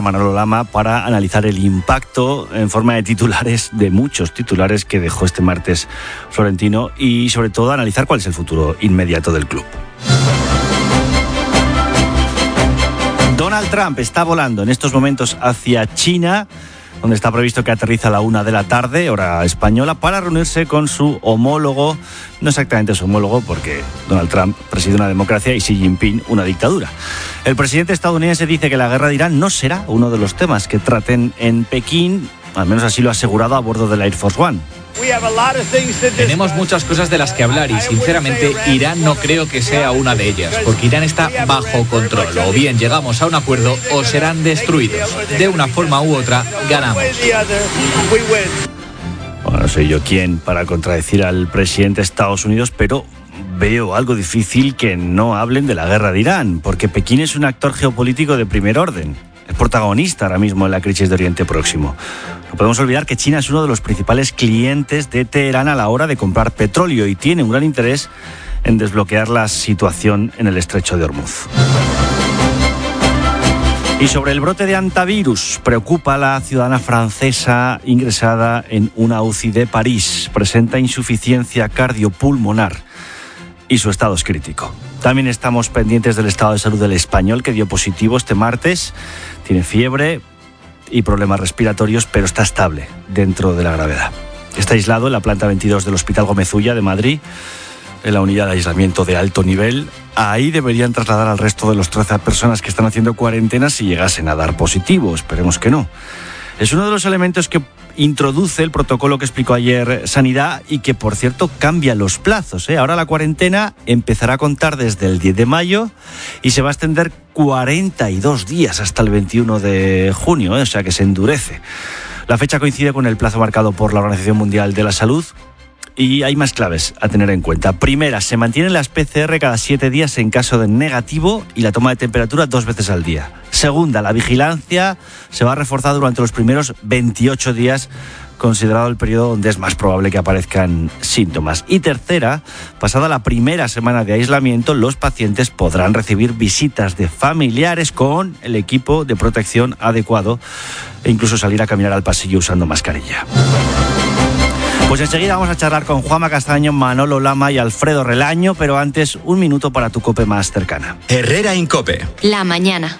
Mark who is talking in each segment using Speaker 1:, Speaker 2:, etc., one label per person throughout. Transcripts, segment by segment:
Speaker 1: Manolo Lama para analizar el impacto en forma de titulares, de muchos titulares que dejó este martes Florentino, y sobre todo analizar cuál es el futuro inmediato del club. Donald Trump está volando en estos momentos hacia China, donde está previsto que aterriza a la 1 de la tarde, hora española, para reunirse con su homólogo, no exactamente su homólogo, porque Donald Trump preside una democracia y Xi Jinping una dictadura. El presidente estadounidense dice que la guerra de Irán no será uno de los temas que traten en Pekín, al menos así lo ha asegurado a bordo del Air Force One.
Speaker 2: Tenemos muchas cosas de las que hablar y sinceramente Irán no creo que sea una de ellas, porque Irán está bajo control. O bien llegamos a un acuerdo o serán destruidos. De una forma u otra, ganamos.
Speaker 1: Bueno, no soy yo quien para contradecir al presidente de Estados Unidos, pero veo algo difícil que no hablen de la guerra de Irán, porque Pekín es un actor geopolítico de primer orden. Es protagonista ahora mismo en la crisis de Oriente Próximo. No podemos olvidar que China es uno de los principales clientes de Teherán a la hora de comprar petróleo y tiene un gran interés en desbloquear la situación en el estrecho de Hormuz. Y sobre el brote de hantavirus, preocupa a la ciudadana francesa ingresada en una UCI de París. Presenta insuficiencia cardiopulmonar y su estado es crítico. También estamos pendientes del estado de salud del español, que dio positivo este martes. Tiene fiebre y problemas respiratorios, pero está estable dentro de la gravedad. Está aislado en la planta 22 del Hospital Gómez Ulla de Madrid, en la unidad de aislamiento de alto nivel. Ahí deberían trasladar al resto de los 13 personas que están haciendo cuarentena si llegasen a dar positivo. Esperemos que no. Es uno de los elementos que introduce el protocolo que explicó ayer Sanidad y que, por cierto, cambia los plazos. Ahora la cuarentena empezará a contar desde el 10 de mayo y se va a extender 42 días hasta el 21 de junio, o sea que se endurece. La fecha coincide con el plazo marcado por la Organización Mundial de la Salud. Y hay más claves a tener en cuenta. Primera, se mantienen las PCR cada 7 días en caso de negativo y la toma de temperatura 2 veces al día. Segunda, la vigilancia se va a reforzar durante los primeros 28 días, considerado el periodo donde es más probable que aparezcan síntomas. Y tercera, pasada la primera semana de aislamiento, los pacientes podrán recibir visitas de familiares con el equipo de protección adecuado e incluso salir a caminar al pasillo usando mascarilla. Pues enseguida vamos a charlar con Juanma Castaño, Manolo Lama y Alfredo Relaño, pero antes un minuto para tu COPE más cercana.
Speaker 3: Herrera Incope.
Speaker 4: La mañana.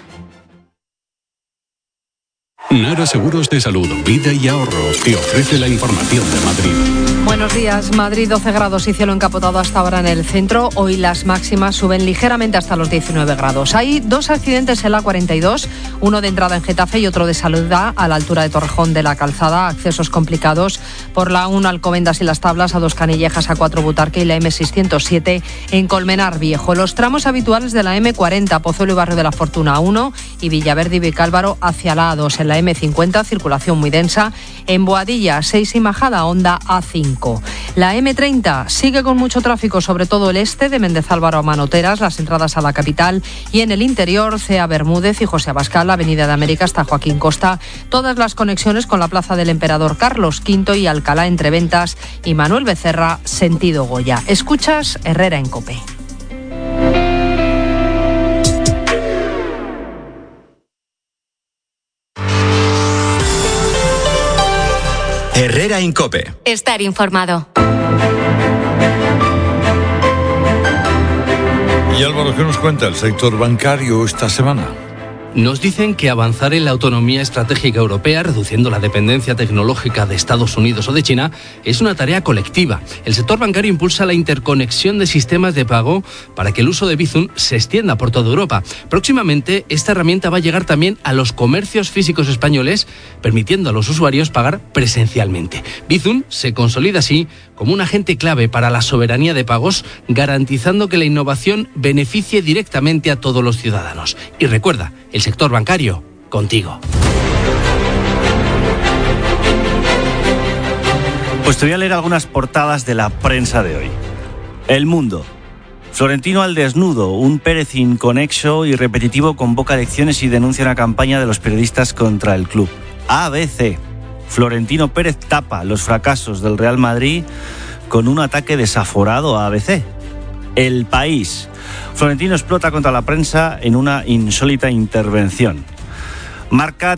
Speaker 5: Nara Seguros de Salud, Vida y Ahorro te ofrece la información de Madrid.
Speaker 6: Buenos días. Madrid, 12 grados y cielo encapotado hasta ahora en el centro. Hoy las máximas suben ligeramente hasta los 19 grados. Hay 2 accidentes en la 42, uno de entrada en Getafe y otro de salida a la altura de Torrejón de la Calzada. Accesos complicados por la 1 Alcobendas y Las Tablas, a 2 Canillejas, a 4 Butarque y la M607 en Colmenar Viejo. Los tramos habituales de la M40, Pozuelo y Barrio de la Fortuna A1 y Villaverde y Vicálvaro hacia la A2. En la M50, circulación muy densa en Boadilla, 6 y Majada Honda A5. La M30 sigue con mucho tráfico, sobre todo el este de Méndez Álvaro a Manoteras, las entradas a la capital, y en el interior, Cea Bermúdez y José Abascal, Avenida de América hasta Joaquín Costa, todas las conexiones con la Plaza del Emperador Carlos V y Alcalá entre Ventas y Manuel Becerra, sentido Goya. Escuchas Herrera en COPE.
Speaker 3: Herrera Incope.
Speaker 4: Estar informado.
Speaker 7: Y Álvaro, ¿qué nos cuenta el sector bancario esta semana?
Speaker 8: Nos dicen que avanzar en la autonomía estratégica europea, reduciendo la dependencia tecnológica de Estados Unidos o de China, es una tarea colectiva. El sector bancario impulsa la interconexión de sistemas de pago para que el uso de Bizum se extienda por toda Europa. Próximamente, esta herramienta va a llegar también a los comercios físicos españoles, permitiendo a los usuarios pagar presencialmente. Bizum se consolida así como un agente clave para la soberanía de pagos, garantizando que la innovación beneficie directamente a todos los ciudadanos. Y recuerda, el sector bancario, contigo.
Speaker 1: Pues te voy a leer algunas portadas de la prensa de hoy. El Mundo. Florentino al desnudo. Un Pérez inconexo y repetitivo convoca elecciones y denuncia una campaña de los periodistas contra el club. ABC. Florentino Pérez tapa los fracasos del Real Madrid con un ataque desaforado a ABC. El País. Florentino explota contra la prensa en una insólita intervención. Marca